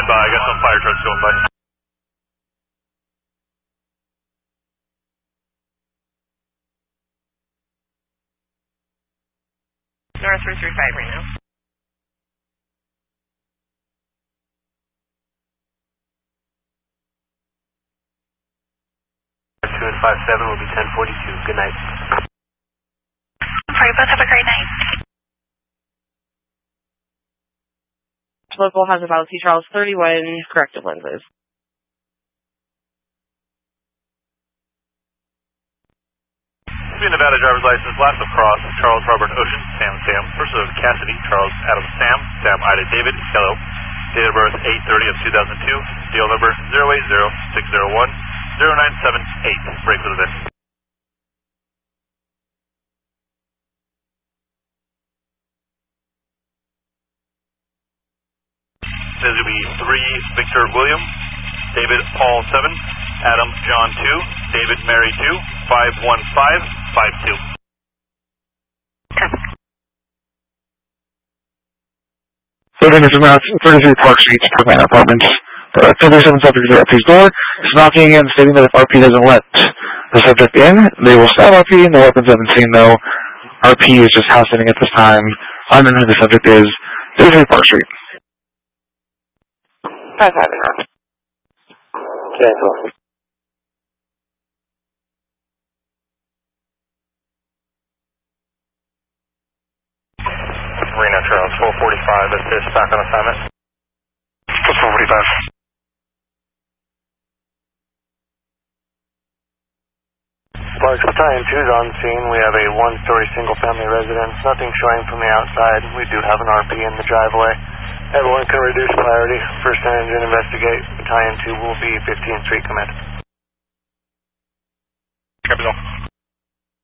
stand by. I got some fire trucks going by. North 335 right now. Two and 57 will be 1042. Good night. Sorry, both have a great night. Local has a valid T. Charles 31 corrective lenses. Be Nevada driver's license, last of cross, Charles Robert Ocean, Sam, first of Cassidy, Charles Adam Sam Ida David, yellow, date of birth 8/30 of 2002, deal number 080-601-0978, break with event. This will be 3 Victor William, David Paul 7, Adam John 2, David Mary 2, 51552. So 33 Park Street, Parkland Apartments. 37 subject at RP's door is knocking and stating that if RP doesn't let the subject in, they will stab RP. No weapons have been seen though. RP is just house sitting at this time. Unknown who the subject is. 33 Park Street. 5-5. Okay, cool. Reno Charles 445, assist back on assignment. 445. Sparks Battalion 2 is on scene. We have a one-story single-family residence. Nothing showing from the outside. We do have an RP in the driveway. Everyone can reduce priority. First engine investigate. Battalion 2 will be 15th Street Command. Copy all.